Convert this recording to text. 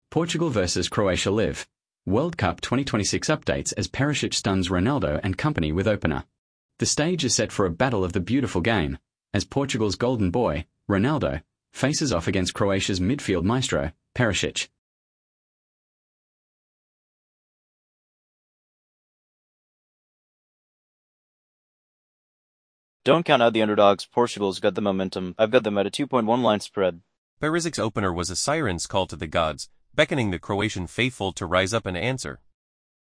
Portugal vs Croatia live. World Cup 2026 updates as Perisic stuns Ronaldo and company with opener. The stage is set for a battle of the beautiful game, as Portugal's golden boy, Ronaldo, faces off against Croatia's midfield maestro, Perisic. Don't count out the underdogs. Portugal's got the momentum. I've got them at a 2.1 line spread. Perisic's opener was a siren's call to the gods, beckoning the Croatian faithful to rise up and answer.